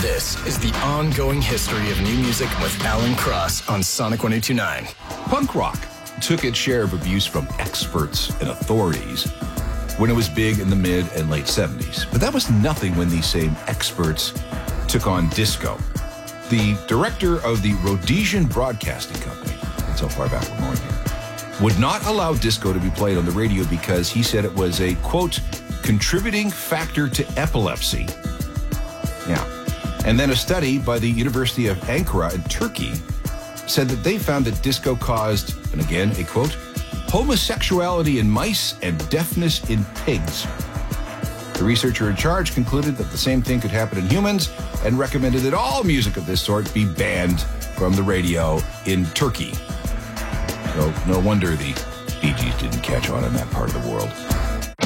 This is the ongoing history of new music with Alan Cross on Sonic 102.9. Punk rock took its share of abuse from experts and authorities when it was big in the mid and late 70s. But that was nothing when these same experts took on disco. The director of the Rhodesian Broadcasting Company, that's how far back we're going here, would not allow disco to be played on the radio because he said it was a, quote, contributing factor to epilepsy. Yeah. And then a study by the University of Ankara in Turkey said that they found that disco caused, and again, a quote, homosexuality in mice and deafness in pigs. The researcher in charge concluded that the same thing could happen in humans and recommended that all music of this sort be banned from the radio in Turkey. So no wonder the Bee Gees didn't catch on in that part of the world.